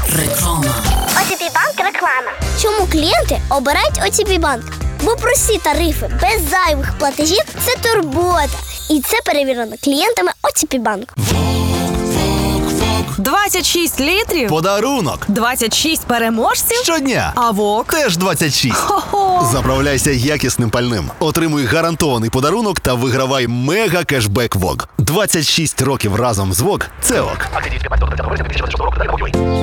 Реклама. ОТП Банк реклама. Чому клієнти обирають ОТП Банк? Бо прості тарифи без зайвих платежів – це турбота. І це перевірено клієнтами ОТП Банк. 26 літрів? Подарунок. 26 переможців? Щодня. А ВОК? Теж 26. Хо-хо! Заправляйся якісним пальним. Отримуй гарантований подарунок та вигравай мега-кешбек ВОК. 26 років разом з ВОК – це ОК.